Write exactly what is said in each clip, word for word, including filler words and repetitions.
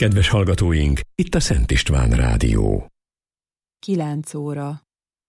Kedves hallgatóink, itt a Szent István Rádió. kilenc óra.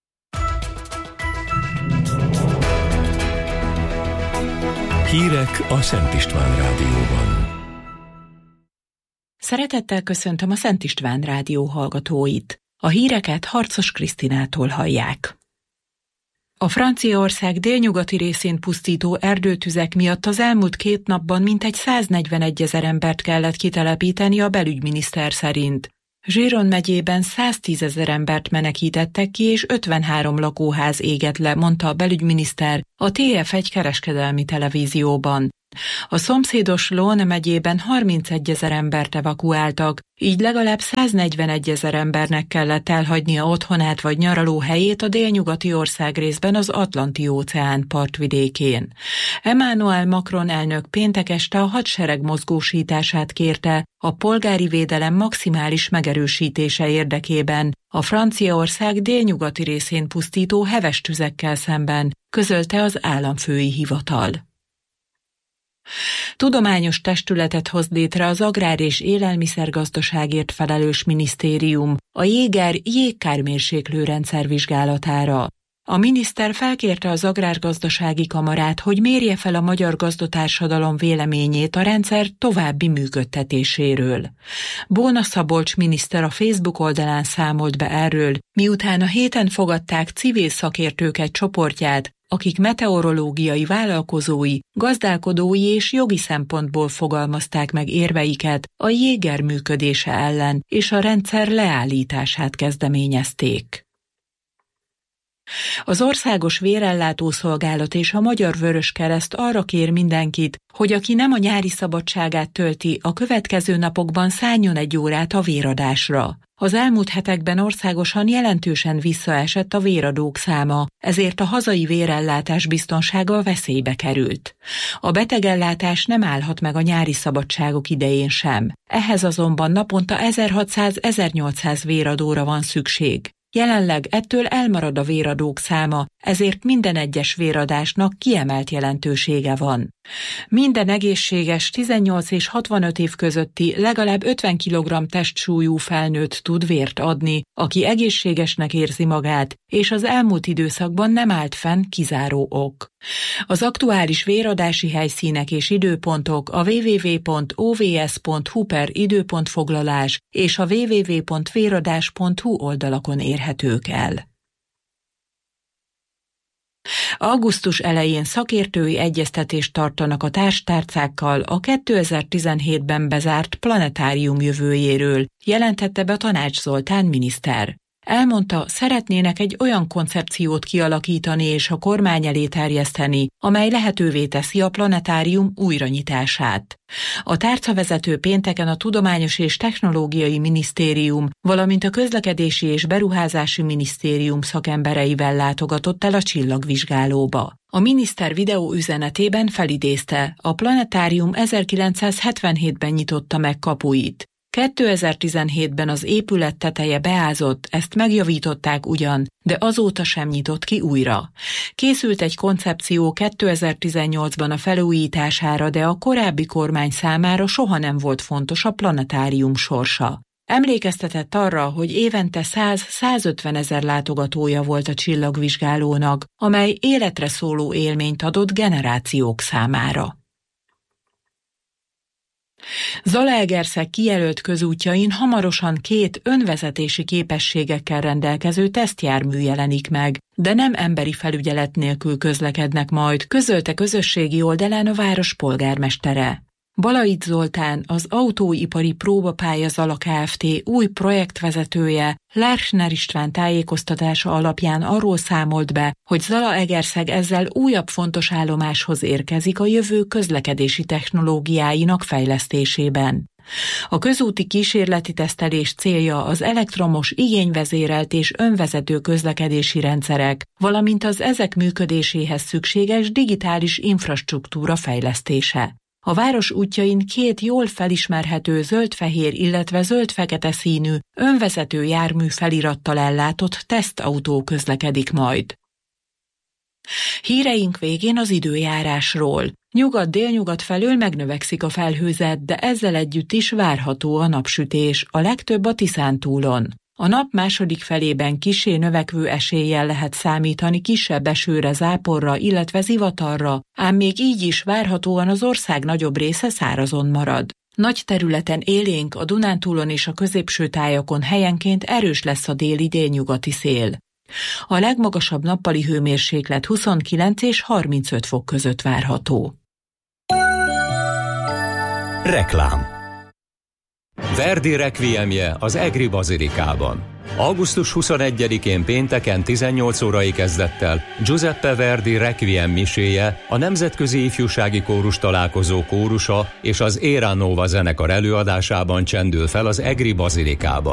Hírek a Szent István Rádióban. Szeretettel köszöntöm a Szent István Rádió hallgatóit. A híreket Harcos Krisztinától hallják. A Franciaország délnyugati részén pusztító erdőtüzek miatt az elmúlt két napban mintegy száznegyvenegy ezer embert kellett kitelepíteni a belügyminiszter szerint. Gironde megyében száztízezer embert menekítettek ki, és ötvenhárom lakóház égett le, mondta a belügyminiszter a té ef egy kereskedelmi televízióban. A szomszédos Loon megyében harmincegy ezer embert evakuáltak, így legalább száznegyvenegy ezer embernek kellett elhagynia otthonát vagy nyaralóhelyét a délnyugati országrészben az Atlanti-óceán partvidékén. Emmanuel Macron elnök péntek este a hadsereg mozgósítását kérte a polgári védelem maximális megerősítése érdekében a Franciaország délnyugati részén pusztító heves tüzekkel szemben, közölte az államfői hivatal. Tudományos testületet hoz létre az Agrár- és Élelmiszergazdaságért felelős minisztérium a Jéger jégkármérséklő rendszer vizsgálatára. A miniszter felkérte az Agrárgazdasági Kamarát, hogy mérje fel a magyar gazdatársadalom véleményét a rendszer további működtetéséről. Bóna Szabolcs miniszter a Facebook oldalán számolt be erről, miután a héten fogadták civil szakértők egy csoportját, akik meteorológiai vállalkozói, gazdálkodói és jogi szempontból fogalmazták meg érveiket a Jéger működése ellen, és a rendszer leállítását kezdeményezték. Az Országos Vérellátó Szolgálat és a Magyar Vöröskereszt arra kér mindenkit, hogy aki nem a nyári szabadságát tölti, a következő napokban szálljon egy órát a véradásra. Az elmúlt hetekben országosan jelentősen visszaesett a véradók száma, ezért a hazai vérellátás biztonsága veszélybe került. A betegellátás nem állhat meg a nyári szabadságok idején sem. Ehhez azonban naponta ezerhatszáz-ezernyolcszáz véradóra van szükség. Jelenleg ettől elmarad a véradók száma, ezért minden egyes véradásnak kiemelt jelentősége van. Minden egészséges tizennyolc és hatvanöt év közötti legalább ötven kilogramm testsúlyú felnőtt tud vért adni, aki egészségesnek érzi magát, és az elmúlt időszakban nem állt fenn kizáró ok. Az aktuális véradási helyszínek és időpontok a double-u double-u double-u pont o v s pont h u per időpontfoglalás és a double-u double-u double-u pont véradás pont h u oldalakon érhetők el. Augusztus elején szakértői egyeztetést tartanak a társtárcákkal a kétezer-tizenhétben bezárt planetárium jövőjéről, jelentette be Tanács Zoltán miniszter. Elmondta, szeretnének egy olyan koncepciót kialakítani és a kormány elé terjeszteni, amely lehetővé teszi a planetárium újranyitását. A tárcavezető pénteken a Tudományos és Technológiai Minisztérium, valamint a Közlekedési és Beruházási Minisztérium szakembereivel látogatott el a csillagvizsgálóba. A miniszter videóüzenetében felidézte, a planetárium ezerkilencszázhetvenhétben nyitotta meg kapuit. kétezer-tizenhétben az épület teteje beázott, ezt megjavították ugyan, de azóta sem nyitott ki újra. Készült egy koncepció kétezer-tizennyolcban a felújítására, de a korábbi kormány számára soha nem volt fontos a planetárium sorsa. Emlékeztetett arra, hogy évente száz-százötven ezer látogatója volt a csillagvizsgálónak, amely életre szóló élményt adott generációk számára. Zalaegerszeg kijelölt közútjain hamarosan két önvezetési képességekkel rendelkező tesztjármű jelenik meg, de nem emberi felügyelet nélkül közlekednek majd, közölte közösségi oldalán a város polgármestere. Balait Zoltán, az Autóipari Próbapálya Zala Kft. Új projektvezetője, Lárchner István tájékoztatása alapján arról számolt be, hogy Zalaegerszeg ezzel újabb fontos állomáshoz érkezik a jövő közlekedési technológiáinak fejlesztésében. A közúti kísérleti tesztelés célja az elektromos, igényvezérelt és önvezető közlekedési rendszerek, valamint az ezek működéséhez szükséges digitális infrastruktúra fejlesztése. A város útjain két jól felismerhető zöld-fehér, illetve zöld-fekete színű, önvezető jármű felirattal ellátott tesztautó közlekedik majd. Híreink végén az időjárásról. Nyugat-délnyugat felől megnövekszik a felhőzet, de ezzel együtt is várható a napsütés, a legtöbb a Tiszántúlon. A nap második felében kissé növekvő eséllyel lehet számítani kisebb esőre, záporra, illetve zivatarra, ám még így is várhatóan az ország nagyobb része szárazon marad. Nagy területen élénk, a Dunántúlon és a középső tájakon helyenként erős lesz a déli-délnyugati szél. A legmagasabb nappali hőmérséklet huszonkilenc és harmincöt fok között várható. Reklám. Verdi requiemje az Egri Bazilikában. augusztus huszonegyedikén pénteken tizennyolc órai kezdettel Giuseppe Verdi requiem miséje, a Nemzetközi Ifjúsági Kórus Találkozó kórusa és az Era Nova zenekar előadásában csendül fel az Egri Bazilikában.